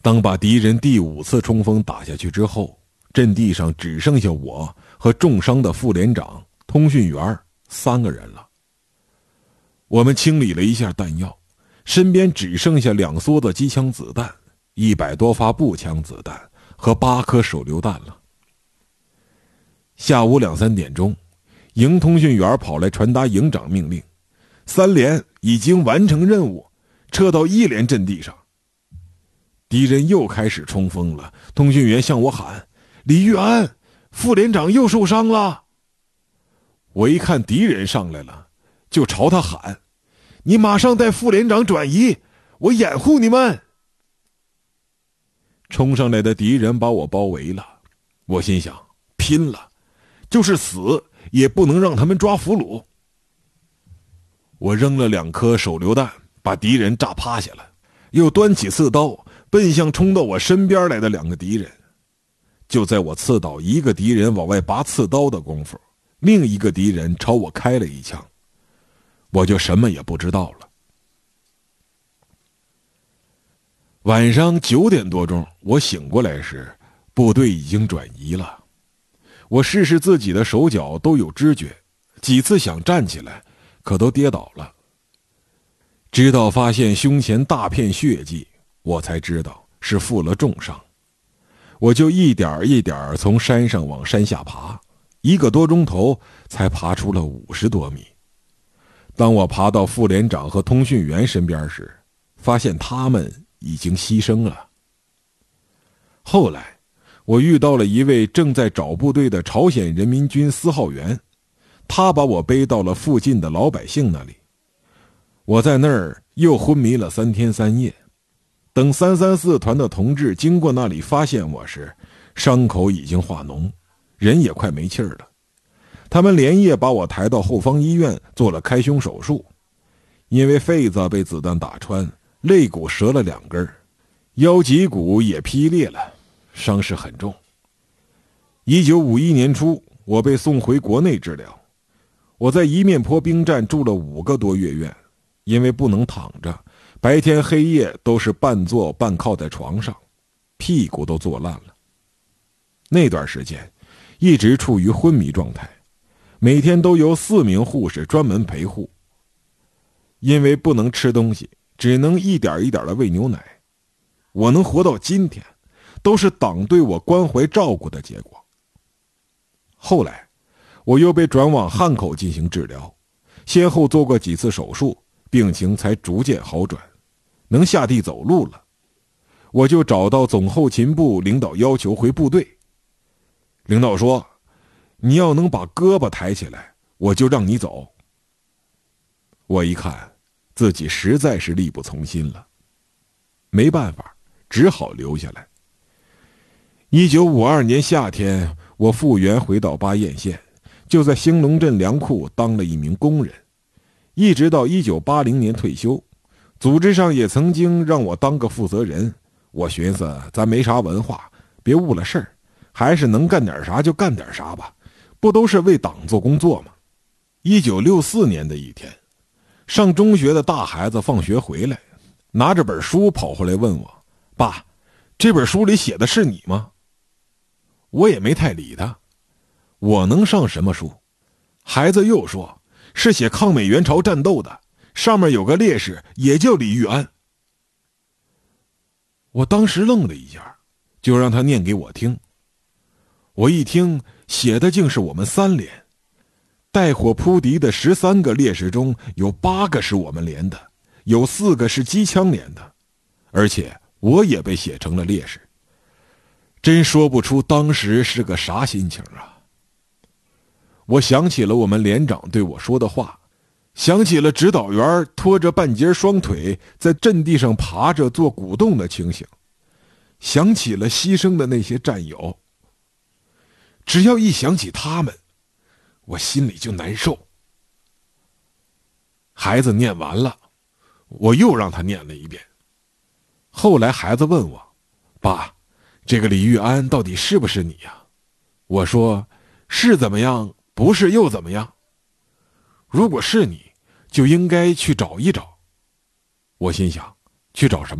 当把敌人第5次冲锋打下去之后，阵地上只剩下我和重伤的副连长、通讯员3个人了。我们清理了一下弹药，身边只剩下2梭子机枪子弹、100多发步枪子弹和8颗手榴弹了。下午2、3点钟，营通讯员跑来传达营长命令：3连已经完成任务，撤到1连阵地上。敌人又开始冲锋了，通讯员向我喊：“李玉安，副连长又受伤了。”我一看敌人上来了，就朝他喊：“你马上带副连长转移，我掩护你们。”冲上来的敌人把我包围了，我心想：拼了，就是死也不能让他们抓俘虏。我扔了2颗手榴弹，把敌人炸趴下了，又端起刺刀奔向冲到我身边来的2个敌人。就在我刺倒一个敌人往外拔刺刀的功夫，另一个敌人朝我开了一枪，我就什么也不知道了。晚上9点多钟，我醒过来时，部队已经转移了。我试试自己的手脚都有知觉，几次想站起来，可都跌倒了。直到发现胸前大片血迹，我才知道是负了重伤。我就一点一点从山上往山下爬，1个多钟头才爬出了50多米。当我爬到副连长和通讯员身边时，发现他们已经牺牲了。后来我遇到了一位正在找部队的朝鲜人民军4号员，他把我背到了附近的老百姓那里。我在那儿又昏迷了3天3夜。等334团的同志经过那里发现我时，伤口已经化脓，人也快没气儿了。他们连夜把我抬到后方医院做了开胸手术，因为肺子被子弹打穿，肋骨折了2根，腰脊骨也劈裂了，伤势很重。1951年初，我被送回国内治疗。我在一面坡兵站住了5个多月院，因为不能躺着，白天黑夜都是半坐半靠在床上，屁股都坐烂了。那段时间一直处于昏迷状态，每天都由4名护士专门陪护。因为不能吃东西，只能一点一点的喂牛奶。我能活到今天，都是党对我关怀照顾的结果。后来我又被转往汉口进行治疗，先后做过几次手术，病情才逐渐好转，能下地走路了。我就找到总后勤部领导要求回部队。领导说，你要能把胳膊抬起来，我就让你走。我一看自己实在是力不从心了，没办法，只好留下来。1952年夏天，我复员回到巴彦县，就在兴隆镇粮库当了一名工人，一直到1980年退休。组织上也曾经让我当个负责人，我寻思咱没啥文化，别误了事儿，还是能干点啥就干点啥吧，不都是为党做工作吗？1964年的一天，上中学的大孩子放学回来，拿着本书跑回来问我，爸，这本书里写的是你吗？我也没太理他，我能上什么书？孩子又说，是写抗美援朝战斗的，上面有个烈士也叫李玉安。我当时愣了一下，就让他念给我听。我一听，写的竟是我们3连，带火扑敌的13个烈士中有8个是我们连的，有4个是机枪连的，而且我也被写成了烈士。真说不出当时是个啥心情啊！我想起了我们连长对我说的话，想起了指导员拖着半截双腿在阵地上爬着做鼓动的情形，想起了牺牲的那些战友。只要一想起他们，我心里就难受。孩子念完了，我又让他念了一遍。后来孩子问我，爸，这个李玉安到底是不是你呀？我说，是怎么样，不是又怎么样？如果是你，就应该去找一找。我心想，去找什么？